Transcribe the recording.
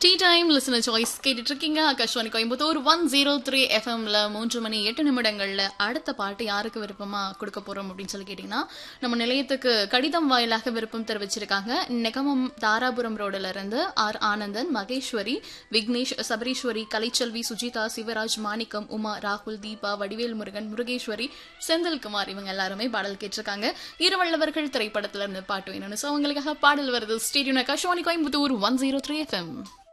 Tea time listener choice கேட்டுட்டு இருக்கீங்க. ஆகாஷ்வாணி கோயம்புத்தூர் 103 எஃப்எம்ல 3 மணி 8 நிமிடங்கள்ல அடுத்த பாட்டு யாருக்கு விருப்பமா கொடுக்க போறோம் அப்படின்னு சொல்லி கேட்டீங்கன்னா, நம்ம நிலையத்துக்கு கடிதம் வாயிலாக விருப்பம் தெரிவிச்சிருக்காங்க. நெகமம் தாராபுரம் ரோடுல இருந்து ஆர் ஆனந்தன், மகேஸ்வரி, விக்னேஷ், சபரீஸ்வரி, கலைச்செல்வி, சுஜிதா, சிவராஜ், மாணிக்கம், உமா, ராகுல், தீபா, வடிவேல் முருகன், முருகேஸ்வரி, செந்தில்குமார் இவங்க எல்லாருமே பாடல் கேட்டிருக்காங்க. இருவள்ளவர்கள் திரைப்படத்துல இருந்து பாட்டு வேணும்னு. சோ அவங்களுக்காக பாடல் வருது. Stadium Akashvani Coimbatore 103 FM.